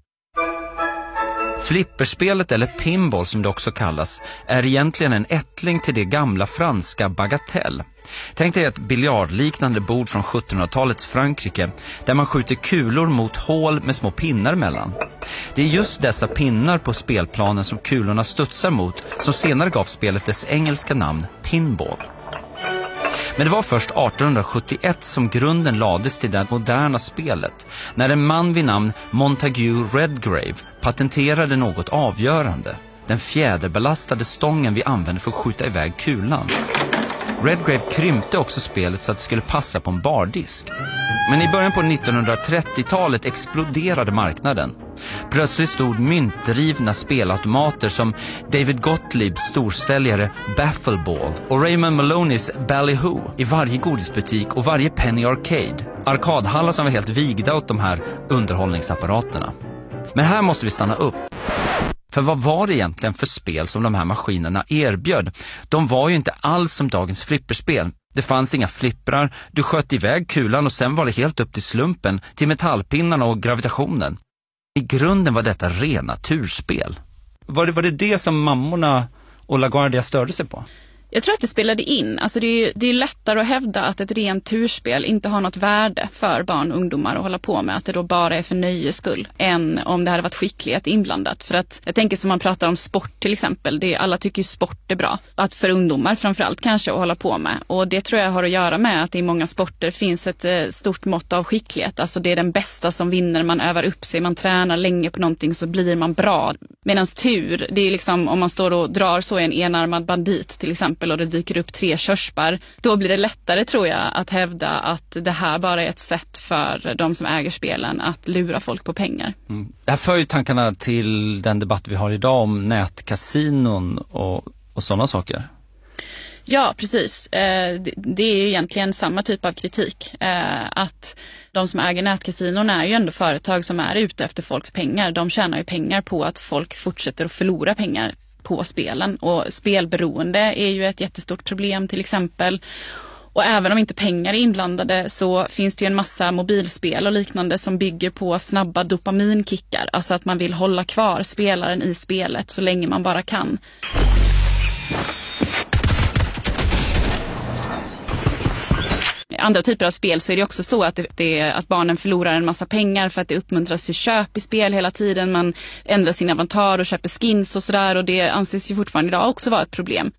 Flipperspelet, eller pinball som det också kallas, är egentligen en ättling till det gamla franska bagatelle. Tänk dig ett biljardliknande bord från sjuttonhundratalets Frankrike där man skjuter kulor mot hål med små pinnar mellan. Det är just dessa pinnar på spelplanen som kulorna studsar mot som senare gav spelet dess engelska namn pinball. Men det var först artonhundrasjuttioett som grunden lades till det moderna spelet, när en man vid namn Montague Redgrave patenterade något avgörande: den fjäderbelastade stången vi använde för att skjuta iväg kulan. Redgrave krympte också spelet så att det skulle passa på en bardisk. Men i början på nittonhundratrettiotalet exploderade marknaden. Plötsligt stod myntdrivna spelautomater som David Gottliebs storsäljare Baffleball och Raymond Maloneys Ballyhoo i varje godisbutik och varje Penny Arcade. Arkadhallar som var helt vigda åt de här underhållningsapparaterna. Men här måste vi stanna upp. För vad var det egentligen för spel som de här maskinerna erbjöd? De var ju inte alls som dagens flipperspel. Det fanns inga flipprar, du sköt iväg kulan och sen var det helt upp till slumpen, till metallpinnarna och gravitationen. I grunden var detta rena turspel. Var det, var det det som mammorna och LaGuardia störde sig på? Jag tror att det spelade in. Alltså det är ju det är lättare att hävda att ett rent turspel inte har något värde för barn och ungdomar att hålla på med. Att det då bara är för nöjes skull. Än om det hade varit skicklighet inblandat. För att jag tänker som man pratar om sport till exempel. Det är, alla tycker ju sport är bra. Att för ungdomar framförallt kanske att hålla på med. Och det tror jag har att göra med att i många sporter finns ett eh, stort mått av skicklighet. Alltså det är den bästa som vinner. Man övar upp sig, man tränar länge på någonting så blir man bra. Medan tur, det är liksom om man står och drar så en enarmad bandit till exempel. Och det dyker upp tre körsbär, då blir det lättare tror jag att hävda att det här bara är ett sätt för de som äger spelen att lura folk på pengar. Mm. Det här för ju tankarna till den debatt vi har idag om nätkasinon och, och sådana saker. Ja, precis. Eh, det, det är ju egentligen samma typ av kritik. Eh, att de som äger nätkasinon är ju ändå företag som är ute efter folks pengar. De tjänar ju pengar på att folk fortsätter att förlora pengar på spelen, och spelberoende är ju ett jättestort problem till exempel. Och även om inte pengar är inblandade så finns det ju en massa mobilspel och liknande som bygger på snabba dopaminkickar, alltså att man vill hålla kvar spelaren i spelet så länge man bara kan. andra typer av spel så är det också så att, det, det, att barnen förlorar en massa pengar för att det uppmuntras till köp i spel hela tiden. Man ändrar sin inventar och köper skins och sådär, och det anses ju fortfarande idag också vara ett problem.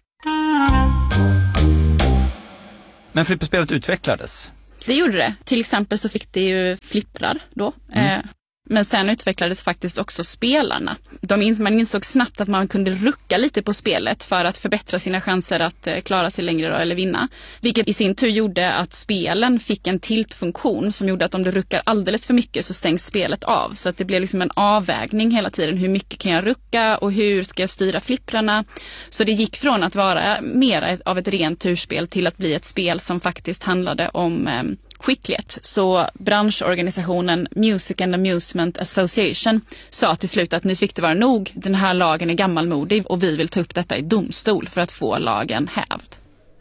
Men flipperspelet utvecklades? Det gjorde det. Till exempel så fick det ju flipprar då. Mm. Eh, men sen utvecklades faktiskt också spelarna. De ins- man insåg snabbt att man kunde rucka lite på spelet för att förbättra sina chanser att eh, klara sig längre då, eller vinna. Vilket i sin tur gjorde att spelen fick en tiltfunktion som gjorde att om du ruckar alldeles för mycket så stängs spelet av. Så att det blev liksom en avvägning hela tiden. Hur mycket kan jag rucka och hur ska jag styra flipprarna? Så det gick från att vara mer av ett rent turspel till att bli ett spel som faktiskt handlade om eh, skicklighet. Så branschorganisationen Music and Amusement Association sa till slut att nu fick det vara nog, den här lagen är gammalmodig och vi vill ta upp detta i domstol för att få lagen hävd.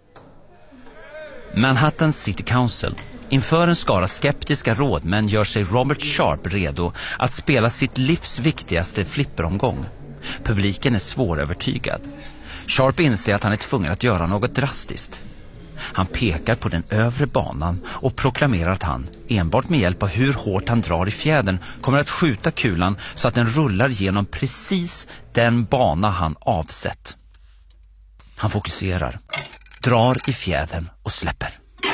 Manhattan City Council. Inför en skara skeptiska rådmän gör sig Robert Sharp redo att spela sitt livs viktigaste flipperomgång. Publiken är svårövertygad. Sharp inser att han är tvungen att göra något drastiskt. Han pekar på den övre banan och proklamerar att han, enbart med hjälp av hur hårt han drar i fjädern, kommer att skjuta kulan så att den rullar genom precis den bana han avsett. Han fokuserar, drar i fjädern och släpper.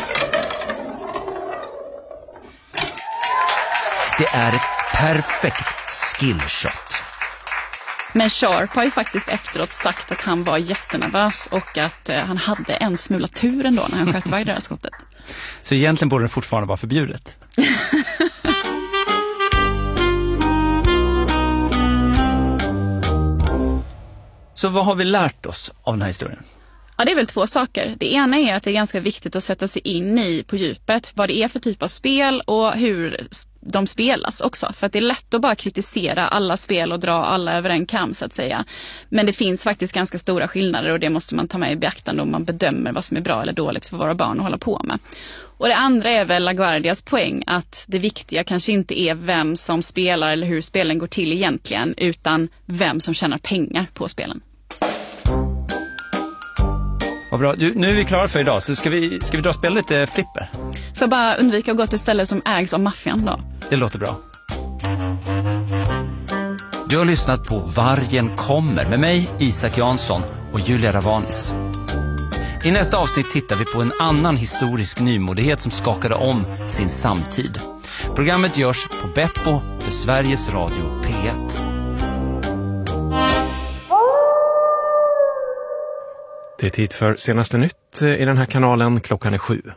Det är ett perfekt skillshot. Men Sharp har ju faktiskt efteråt sagt att han var jättenervös och att eh, han hade en smula tur ändå när han sköt iväg det här skottet. Så egentligen borde det fortfarande vara förbjudet. Så vad har vi lärt oss av den här historien? Ja, det är väl två saker. Det ena är att det är ganska viktigt att sätta sig in i på djupet vad det är för typ av spel och hur de spelas också. För att det är lätt att bara kritisera alla spel och dra alla över en kam så att säga. Men det finns faktiskt ganska stora skillnader och det måste man ta med i beaktande om man bedömer vad som är bra eller dåligt för våra barn att hålla på med. Och det andra är väl LaGuardias poäng att det viktiga kanske inte är vem som spelar eller hur spelen går till egentligen, utan vem som tjänar pengar på spelen. Vad bra. Du, nu är vi klara för idag, så ska vi, ska vi dra och spela lite flipper? För bara undvika att gå till ett ställe som ägs av maffian då. Det låter bra. Du har lyssnat på Vargen kommer med mig, Isak Jansson och Julia Ravanis. I nästa avsnitt tittar vi på en annan historisk nymodighet som skakade om sin samtid. Programmet görs på Beppo för Sveriges Radio P ett. Det är tid för senaste nytt i den här kanalen. Klockan är sju.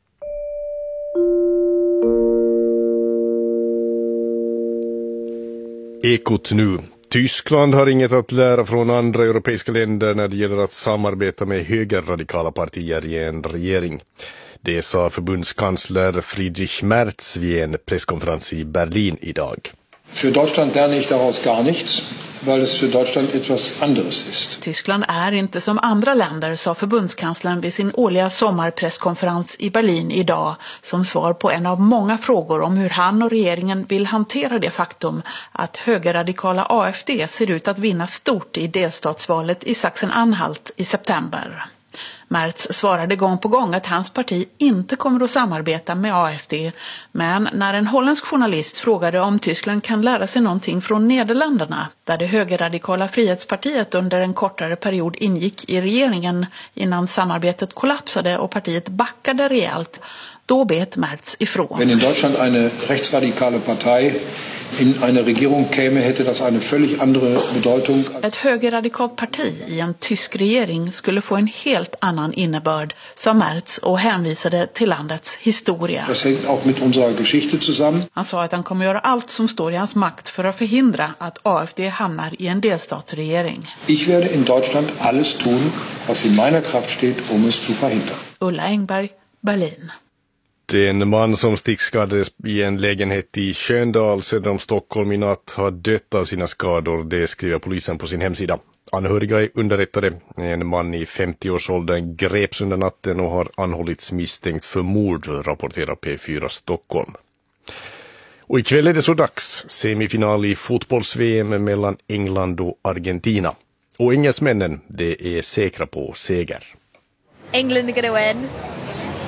Ekot nu. Tyskland har inget att lära från andra europeiska länder när det gäller att samarbeta med högerradikala partier i en regering. Det sa förbundskansler Friedrich Merz vid en presskonferens i Berlin idag. För Deutschland lerne ich daraus gar nichts, weil es för Deutschland etwas anderes ist. Tyskland är inte som andra länder, sa förbundskanslern vid sin årliga sommarpresskonferens i Berlin idag, som svar på en av många frågor om hur han och regeringen vill hantera det faktum att högerradikala A F D ser ut att vinna stort i delstatsvalet i Sachsen-Anhalt i september. Merz svarade gång på gång att hans parti inte kommer att samarbeta med A F D, men när en holländsk journalist frågade om Tyskland kan lära sig någonting från Nederländerna, där det högerradikala Frihetspartiet under en kortare period ingick i regeringen innan samarbetet kollapsade och partiet backade rejält, då bet Merz ifrån. Wenn in Deutschland eine rechtsradikale Partei in eine Regierung käme, hätte das eine völlig andere Bedeutung. Ett högerradikalt parti i en tysk regering skulle få en helt annan innebörd, sa Merz och hänvisade till landets historia. Das hängt auch mit unserer Geschichte zusammen. Han sa att han kommer göra allt som står i hans makt för att förhindra att A F D hamnar i en delstatsregering. Ich werde in Deutschland alles tun, was in meiner Kraft steht, um es zu verhindern. Ulla Engberg, Berlin. En man som stickskadades i en lägenhet i Köndal söder om Stockholm i natt har dött av sina skador, det skriver polisen på sin hemsida. Anhöriga är underrättade. En man i femtio-årsåldern greps under natten och har anhållits misstänkt för mord, rapporterar P fyra Stockholm. Och ikväll är det så dags. Semifinal i fotbolls-V M mellan England och Argentina. Och engelsmännen, det är säkra på seger. England are going to win.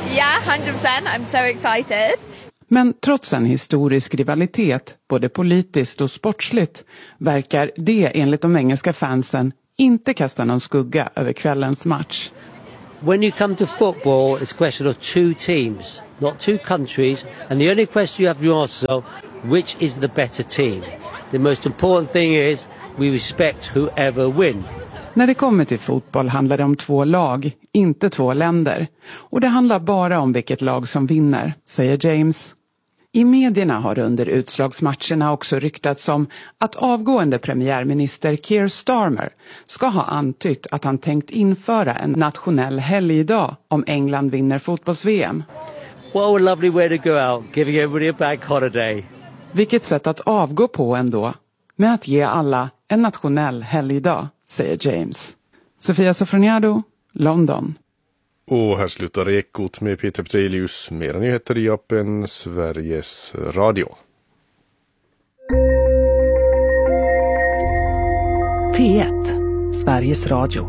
Yeah, one hundred percent. I'm so excited. Men trots en historisk rivalitet, både politiskt och sportsligt, verkar det enligt de engelska fansen inte kasta någon skugga över kvällens match. When you come to football, it's a question of two teams, not two countries. And the only question you have to ask yourself, which is the better team? The most important thing is we respect whoever wins. När det kommer till fotboll handlar det om två lag, inte två länder. Och det handlar bara om vilket lag som vinner, säger James. I medierna har under utslagsmatcherna också ryktats om att avgående premiärminister Keir Starmer ska ha antytt att han tänkt införa en nationell helgdag om England vinner fotbolls-V M. What a lovely way to go out, giving everybody a bank holiday. Vilket sätt att avgå på ändå, med att ge alla en nationell helgdag, säger James. Sofia Sofroniado, London. Och här slutar Ekot med Peter Petrelius. Mera nyheter i appen Sveriges Radio. P ett, Sveriges Radio.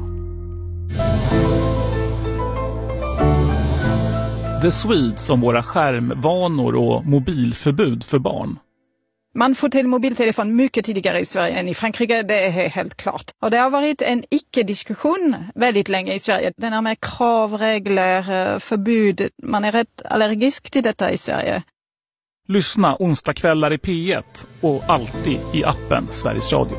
The Swedes om våra skärmvanor och mobilförbud för barn. Man får till mobiltelefon mycket tidigare i Sverige än i Frankrike, det är helt klart. Och det har varit en icke-diskussion väldigt länge i Sverige. Den här med krav, regler, förbud. Man är rätt allergisk till detta i Sverige. Lyssna onsdagskvällar i P ett och alltid i appen Sveriges Radio.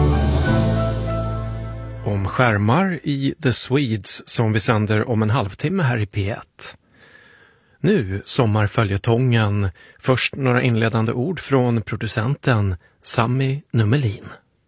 Om skärmar i The Swedes som vi sänder om en halvtimme här i P ett. Nu sommarföljetongen. Först några inledande ord från producenten Sami Numelin.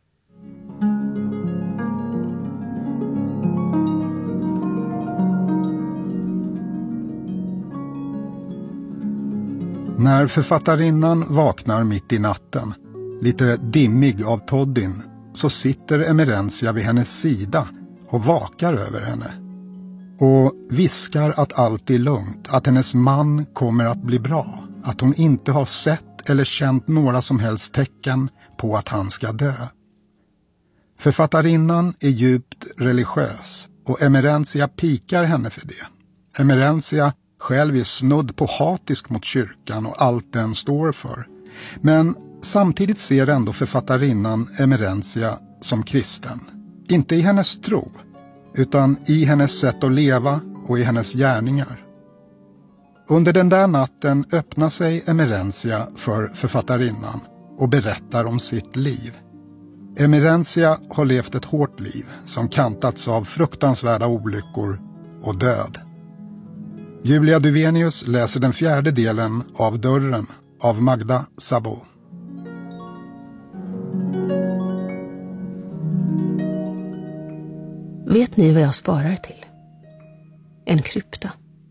När författarinnan vaknar mitt i natten, lite dimmig av Toddin, så sitter Emerencia vid hennes sida och vakar över henne. Och viskar att allt är lugnt, att hennes man kommer att bli bra. Att hon inte har sett eller känt några som helst tecken på att han ska dö. Författarinnan är djupt religiös och Emerencia pikar henne för det. Emerencia själv är snudd på hatisk mot kyrkan och allt den står för. Men samtidigt ser ändå författarinnan Emerencia som kristen. Inte i hennes tro, utan i hennes sätt att leva och i hennes gärningar. Under den där natten öppnar sig Emerencia för författarinnan och berättar om sitt liv. Emerencia har levt ett hårt liv som kantats av fruktansvärda olyckor och död. Julia Duvenius läser den fjärde delen av Dörren av Magda Sabo. Vet ni vad jag sparar till? En krypta.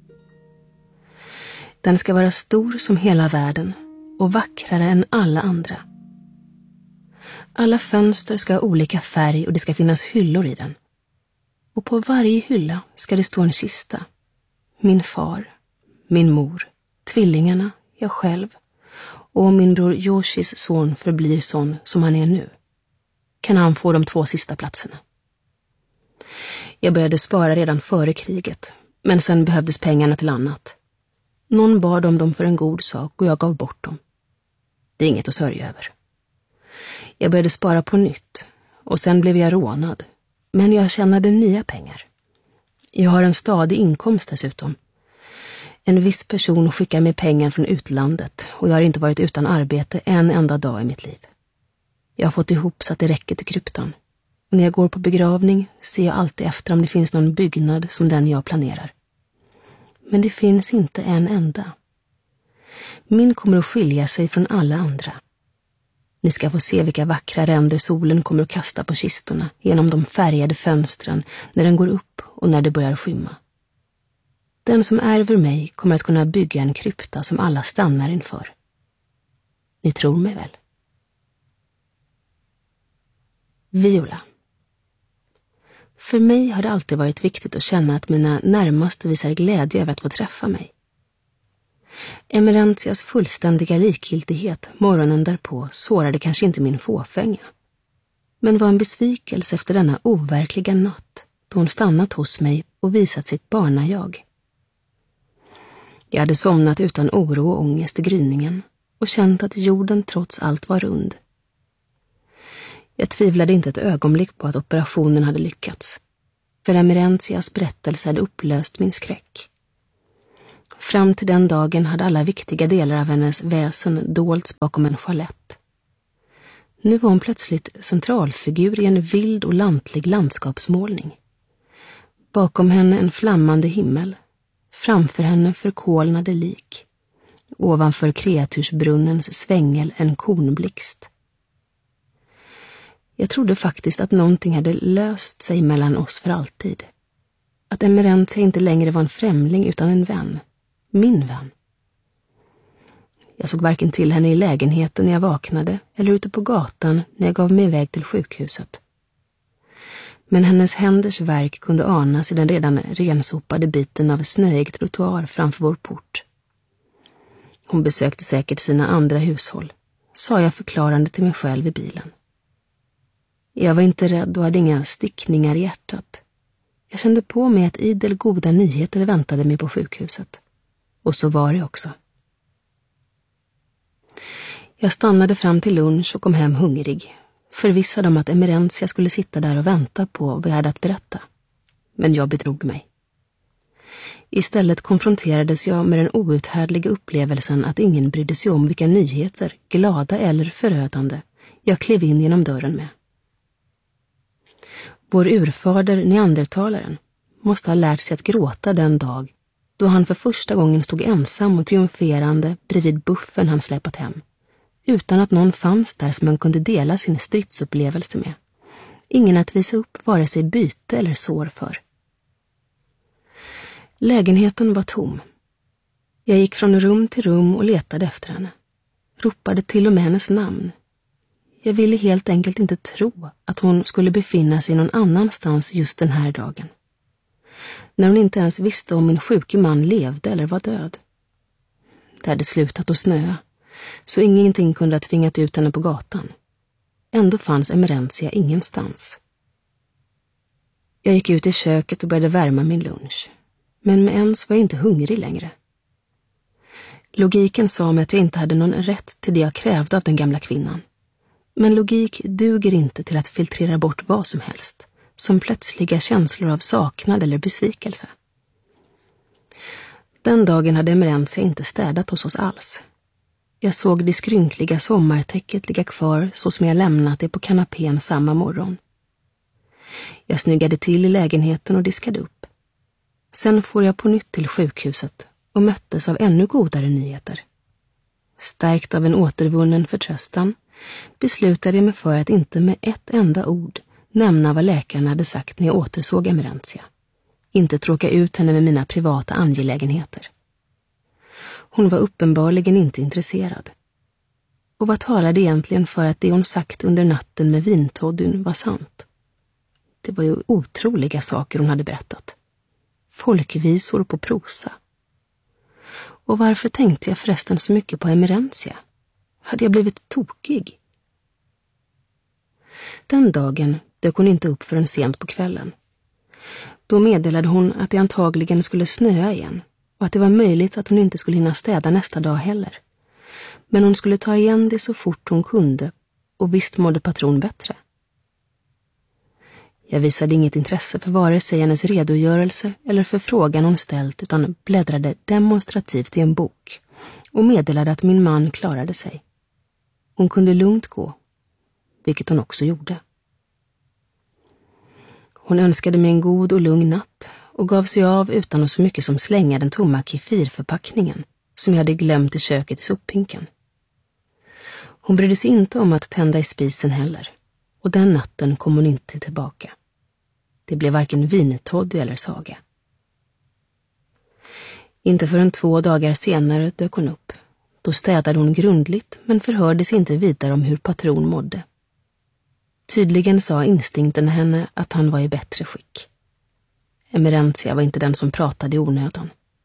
Den ska vara stor som hela världen och vackrare än alla andra. Alla fönster ska ha olika färg och det ska finnas hyllor i den. Och på varje hylla ska det stå en kista. Min far, min mor, tvillingarna, jag själv och om min bror Yoshis son förblir sån som han är nu, kan han få de två sista platserna. Jag började spara redan före kriget, men sen behövdes pengarna till annat. Någon bad om dem för en god sak och jag gav bort dem. Det är inget att sörja över. Jag började spara på nytt och sen blev jag rånad, men jag tjänade nya pengar. Jag har en stadig inkomst dessutom. En viss person skickar mig pengar från utlandet och jag har inte varit utan arbete en enda dag i mitt liv. Jag har fått ihop så att det räcker till kryptan. Och när jag går på begravning ser jag alltid efter om det finns någon byggnad som den jag planerar. Men det finns inte en enda. Min kommer att skilja sig från alla andra. Ni ska få se vilka vackra ränder solen kommer att kasta på kistorna genom de färgade fönstren när den går upp och när det börjar skymma. Den som ärver mig kommer att kunna bygga en krypta som alla stannar inför. Ni tror mig väl? Viola. För mig har det alltid varit viktigt att känna att mina närmaste visar glädje över att få träffa mig. Emerencias fullständiga likgiltighet morgonen därpå sårade kanske inte min fåfänga, men var en besvikelse efter denna overkliga natt då hon stannat hos mig och visat sitt barnajag. Jag hade somnat utan oro och ångest i gryningen och känt att jorden trots allt var rund. Jag tvivlade inte ett ögonblick på att operationen hade lyckats, för Emerenzias berättelse hade upplöst min skräck. Fram till den dagen hade alla viktiga delar av hennes väsen dolts bakom en chalett. Nu var hon plötsligt centralfigur i en vild och lantlig landskapsmålning. Bakom henne en flammande himmel, framför henne förkolnade lik, ovanför kreatursbrunnens svängel en kornblixt. Jag trodde faktiskt att någonting hade löst sig mellan oss för alltid. Att Emerenzia inte längre var en främling utan en vän. Min vän. Jag såg varken till henne i lägenheten när jag vaknade eller ute på gatan när jag gav mig iväg till sjukhuset. Men hennes händers verk kunde anas i den redan rensopade biten av snöig trottoar framför vår port. Hon besökte säkert sina andra hushåll, sa jag förklarande till mig själv i bilen. Jag var inte rädd och hade inga stickningar i hjärtat. Jag kände på mig att idel goda nyheter väntade mig på sjukhuset. Och så var det också. Jag stannade fram till lunch och kom hem hungrig, förvissad om att Emerenzia skulle sitta där och vänta på vad jag hade att berätta. Men jag bedrog mig. Istället konfronterades jag med den outhärdliga upplevelsen att ingen brydde sig om vilka nyheter, glada eller förödande, jag klev in genom dörren med. Vår urfader, neandertalaren, måste ha lärt sig att gråta den dag då han för första gången stod ensam och triumferande bredvid buffen han släpat hem, utan att någon fanns där som han kunde dela sin stridsupplevelse med. Ingen att visa upp vare sig byte eller sår för. Lägenheten var tom. Jag gick från rum till rum och letade efter henne. Ropade till och med hennes namn. Jag ville helt enkelt inte tro att hon skulle befinna sig någon annanstans just den här dagen. När hon inte ens visste om min sjuke man levde eller var död. Det hade slutat att snöa, så ingenting kunde ha tvingat ut henne på gatan. Ändå fanns Emerenzia ingenstans. Jag gick ut i köket och började värma min lunch. Men med ens var jag inte hungrig längre. Logiken sa mig att jag inte hade någon rätt till det jag krävde av den gamla kvinnan. Men logik duger inte till att filtrera bort vad som helst, som plötsliga känslor av saknad eller besvikelse. Den dagen hade Emerenzia inte städat hos oss alls. Jag såg det skrynkliga sommartäcket ligga kvar så som jag lämnat det på kanapén samma morgon. Jag snyggade till i lägenheten och diskade upp. Sen får jag på nytt till sjukhuset och möttes av ännu godare nyheter. Stärkt av en återvunnen förtröstan beslutade jag mig för att inte med ett enda ord nämna vad läkaren hade sagt när jag återsåg Emerenzia. Inte tråka ut henne med mina privata angelägenheter. Hon var uppenbarligen inte intresserad. Och vad talade egentligen för att det hon sagt under natten med vintoddyn var sant? Det var ju otroliga saker hon hade berättat. Folkvisor på prosa. Och varför tänkte jag förresten så mycket på Emerenzia? Hade jag blivit tokig? Den dagen dök hon inte upp förrän sent på kvällen. Då meddelade hon att det antagligen skulle snöa igen och att det var möjligt att hon inte skulle hinna städa nästa dag heller. Men hon skulle ta igen det så fort hon kunde, och visst mådde patron bättre. Jag visade inget intresse för vare sig hennes redogörelse eller för frågan hon ställt, utan bläddrade demonstrativt i en bok och meddelade att min man klarade sig. Hon kunde lugnt gå, vilket hon också gjorde. Hon önskade mig en god och lugn natt och gav sig av utan att så mycket som slänga den tomma kefirförpackningen som jag hade glömt i köket i soppinken. Hon brydde sig inte om att tända i spisen heller, och den natten kom hon inte tillbaka. Det blev varken vinetoddy eller saga. Inte förrän två dagar senare dök hon upp. Då städade hon grundligt men förhörde sig inte vidare om hur patron mådde. Tydligen sa instinkten henne att han var i bättre skick. Emerenzia var inte den som pratade i onödan.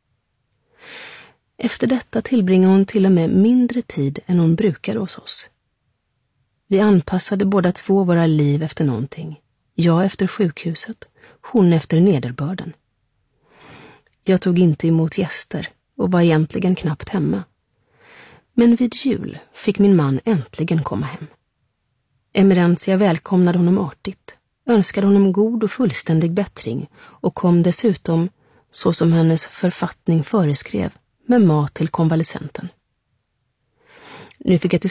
Efter detta tillbringade hon till och med mindre tid än hon brukade hos oss. Vi anpassade båda två våra liv efter någonting. Jag efter sjukhuset, hon efter nederbörden. Jag tog inte emot gäster och var egentligen knappt hemma. Men vid jul fick min man äntligen komma hem. Emerentia välkomnade honom artigt, önskade honom god och fullständig bättring och kom dessutom, så som hennes författning föreskrev, med mat till konvalescenten. Nu fick jag till